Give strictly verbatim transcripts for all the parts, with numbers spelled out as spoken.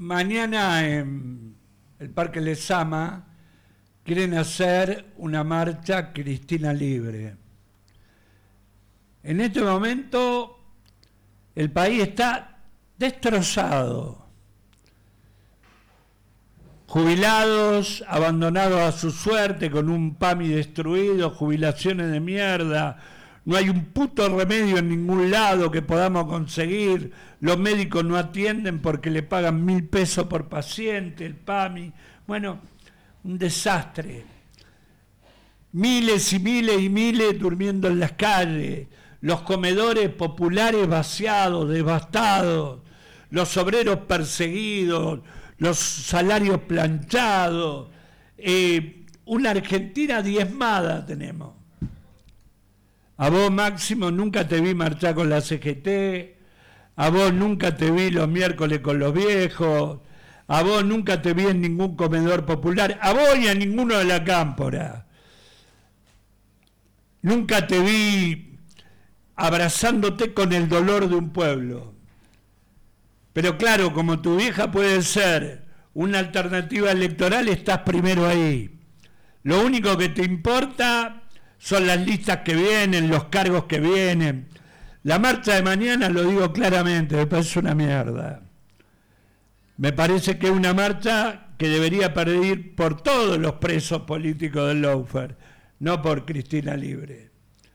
mañana en el Parque Lezama quieren hacer una marcha Cristina Libre. En este momento el país está destrozado. Jubilados, abandonados a su suerte, con un PAMI destruido, jubilaciones de mierda, no hay un puto remedio en ningún lado que podamos conseguir, los médicos no atienden porque le pagan mil pesos por paciente, el PAMI, bueno, un desastre. Miles y miles y miles durmiendo en las calles, los comedores populares vaciados, devastados, los obreros perseguidos, los salarios planchados, eh, una Argentina diezmada tenemos. A vos, Máximo, nunca te vi marchar con la C G T, a vos nunca te vi los miércoles con los viejos, a vos nunca te vi en ningún comedor popular, a vos y a ninguno de la Cámpora. Nunca te vi abrazándote con el dolor de un pueblo. Pero claro, como tu vieja puede ser una alternativa electoral, estás primero ahí. Lo único que te importa son las listas que vienen, los cargos que vienen. La marcha de mañana, lo digo claramente, me parece una mierda. Me parece que es una marcha que debería pedir por todos los presos políticos del lawfare, no por Cristina Libre.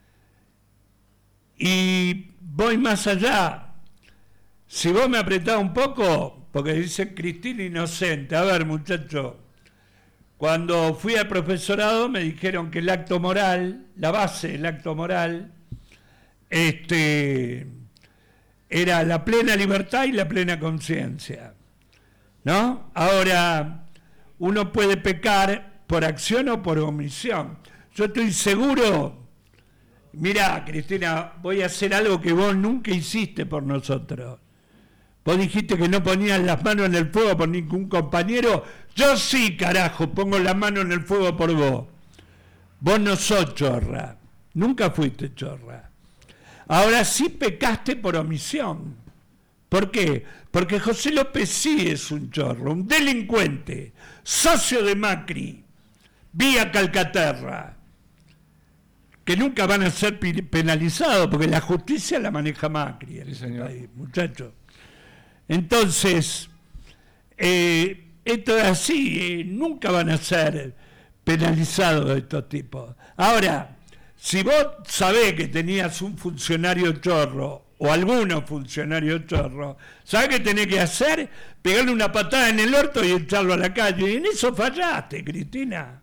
Y voy más allá. Si vos me apretás un poco, porque dice Cristina inocente, a ver, muchacho, cuando fui al profesorado me dijeron que el acto moral, la base del acto moral, este, era la plena libertad y la plena conciencia, ¿no? Ahora, uno puede pecar por acción o por omisión. Yo estoy seguro, mirá, Cristina, voy a hacer algo que vos nunca hiciste por nosotros. Vos dijiste que no ponías las manos en el fuego por ningún compañero. Yo sí, carajo, pongo la mano en el fuego por vos. Vos no sos chorra. Nunca fuiste chorra. Ahora sí pecaste por omisión. ¿Por qué? Porque José López sí es un chorro, un delincuente, socio de Macri, vía Calcaterra, que nunca van a ser penalizados porque la justicia la maneja Macri en ese país, muchachos. Entonces, eh, esto es así, eh, nunca van a ser penalizados estos tipos. Ahora, si vos sabés que tenías un funcionario chorro, o algunos funcionarios chorros, ¿sabés qué tenés que hacer? Pegarle una patada en el orto y echarlo a la calle. Y en eso fallaste, Cristina.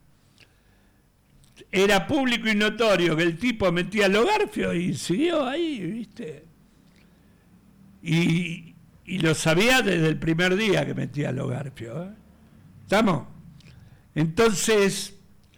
Era público y notorio que el tipo metía los garfios y siguió ahí, ¿viste? Y... Y lo sabía desde el primer día que metía los garfios. ¿eh? ¿Estamos? Entonces,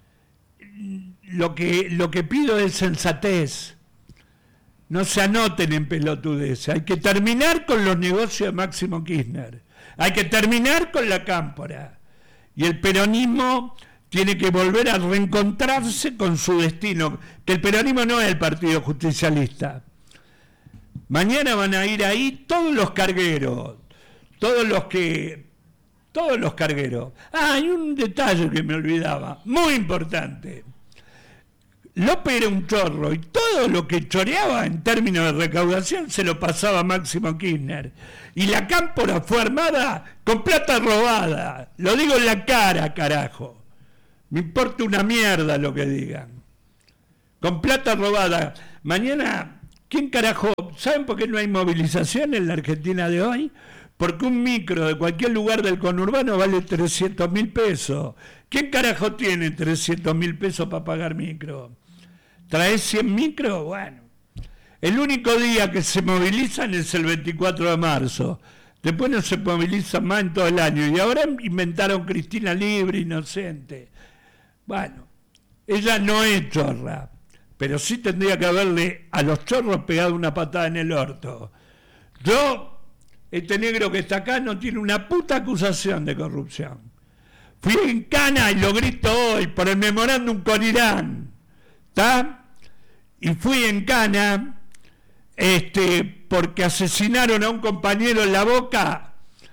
lo que, lo que pido es sensatez. No se anoten en pelotudeces. Hay que terminar con los negocios de Máximo Kirchner. Hay que terminar con la Cámpora. Y el peronismo tiene que volver a reencontrarse con su destino. Que el peronismo no es el partido justicialista. Mañana van a ir ahí todos los cargueros, todos los que, todos los cargueros. Ah, hay un detalle que me olvidaba, muy importante. López era un chorro y todo lo que choreaba en términos de recaudación se lo pasaba a Máximo Kirchner. Y la Cámpora fue armada con plata robada. Lo digo en la cara, carajo. Me importa una mierda lo que digan. Con plata robada. Mañana, ¿quién carajo? ¿Saben por qué no hay movilización en la Argentina de hoy? Porque un micro de cualquier lugar del conurbano vale trescientos mil pesos. ¿Quién carajo tiene trescientos mil pesos para pagar micro? ¿Traes cien micros? Bueno. El único día que se movilizan es el veinticuatro de marzo. Después no se movilizan más en todo el año. Y ahora inventaron Cristina Libre, inocente. Bueno, ella no es chorra. Pero sí tendría que haberle a los chorros pegado una patada en el orto. Yo, este negro que está acá, no tiene una puta acusación de corrupción. Fui en Cana y lo grito hoy por el memorándum con Irán. ¿Está? Y fui en Cana este, porque asesinaron a un compañero en La Boca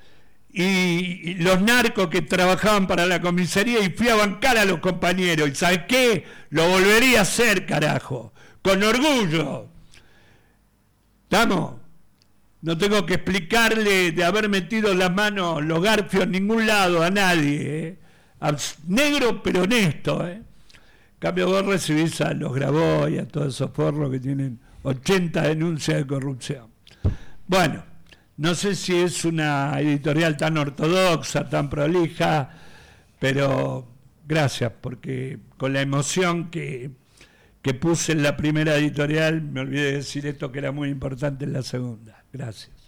y, y los narcos que trabajaban para la comisaría, y fui a bancar a los compañeros. ¿Y sabes qué? Lo volvería a hacer, carajo. Con orgullo. ¿Estamos? No tengo que explicarle de haber metido las manos, los garfios en ningún lado a nadie. ¿eh? Negro pero honesto. ¿eh? En cambio vos recibís a los Grabois y a todos esos forros que tienen ochenta denuncias de corrupción. Bueno, no sé si es una editorial tan ortodoxa, tan prolija, pero gracias, porque con la emoción que, que puse en la primera editorial, me olvidé de decir esto que era muy importante en la segunda. Gracias.